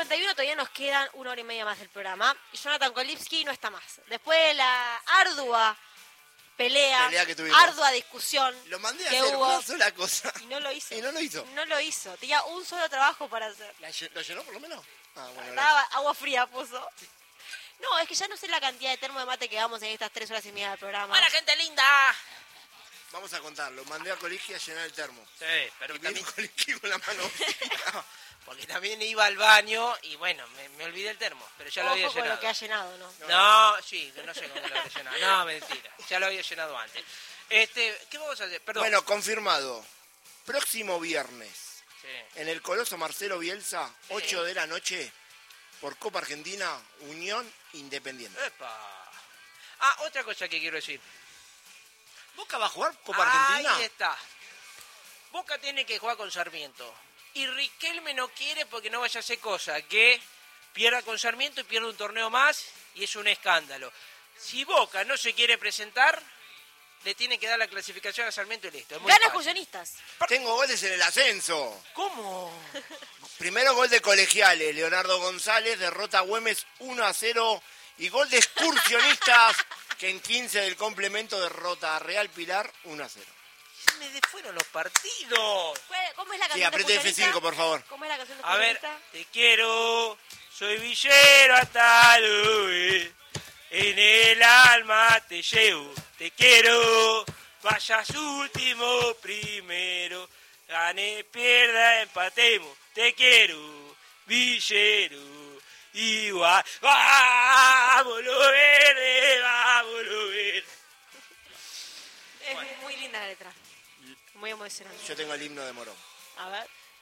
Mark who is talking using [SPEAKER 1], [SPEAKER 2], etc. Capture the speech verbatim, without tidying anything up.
[SPEAKER 1] cincuenta y uno, todavía nos quedan una hora y media más del programa. Y Jonathan Kolipsky no está más. Después de la ardua pelea,
[SPEAKER 2] Pelea que tuvimos.
[SPEAKER 1] ardua discusión
[SPEAKER 2] Lo mandé a
[SPEAKER 1] que
[SPEAKER 2] hacer
[SPEAKER 1] hubo,
[SPEAKER 2] una sola cosa.
[SPEAKER 1] y no lo hizo.
[SPEAKER 2] Y no lo hizo.
[SPEAKER 1] No lo hizo. Tenía un solo trabajo para hacer.
[SPEAKER 2] ¿La lle- ¿Lo llenó por lo menos? Ah, bueno,
[SPEAKER 1] Estaba, agua fría puso. No, es que ya no sé la cantidad de termo de mate que damos en estas tres horas y media del programa.
[SPEAKER 3] ¡Hola, gente linda!
[SPEAKER 2] Vamos a contarlo. Mandé a Colegio a llenar el termo.
[SPEAKER 3] Sí, pero
[SPEAKER 2] Y
[SPEAKER 3] también...
[SPEAKER 2] vino Colegio con la mano vacía.
[SPEAKER 3] Porque también iba al baño y bueno, me, me olvidé el termo, pero ya lo había
[SPEAKER 1] Ojo con
[SPEAKER 3] llenado.
[SPEAKER 1] lo que ha llenado, ¿no?
[SPEAKER 3] No, sí, no sé cómo lo había llenado. No, mentira, ya lo había llenado antes. Este, ¿qué vamos a hacer? Perdón.
[SPEAKER 2] Bueno, confirmado. Próximo viernes,
[SPEAKER 3] Sí.
[SPEAKER 2] en el Coloso Marcelo Bielsa, ocho de la noche, por Copa Argentina, Unión Independiente.
[SPEAKER 3] Epa. Ah, otra cosa que quiero decir.
[SPEAKER 2] ¿Boca va a jugar Copa Argentina?
[SPEAKER 3] Ahí está. Boca tiene que jugar con Sarmiento. Y Riquelme no quiere porque no vaya a hacer cosa, que pierda con Sarmiento y pierde un torneo más y es un escándalo. Si Boca no se quiere presentar, le tiene que dar la clasificación a Sarmiento y listo. Es muy
[SPEAKER 1] Gana
[SPEAKER 3] fácil.
[SPEAKER 1] Excursionistas.
[SPEAKER 2] Tengo goles en el ascenso.
[SPEAKER 3] ¿Cómo?
[SPEAKER 2] Primero gol de Colegiales, Leonardo González derrota a Güemes uno a cero. Y gol de Excursionistas, que en quince del complemento derrota a Real Pilar uno a cero.
[SPEAKER 3] Se me de- fueron los partidos.
[SPEAKER 1] ¿Cómo es la
[SPEAKER 2] Sí,
[SPEAKER 1] canción de
[SPEAKER 2] apriete F
[SPEAKER 1] Excursionista?
[SPEAKER 2] cinco, por favor.
[SPEAKER 1] ¿Cómo es la canción de
[SPEAKER 3] A ver,
[SPEAKER 1] Excursionista?
[SPEAKER 3] te quiero, soy villero hasta Luis. En el alma te llevo, te quiero, vayas último, primero, gane, pierda, empatemos, te quiero, villero, igual, vámonos verde, vámonos verde.
[SPEAKER 1] Es muy linda la letra. Muy emocionante.
[SPEAKER 2] Yo tengo el himno de Morón.
[SPEAKER 1] A ver.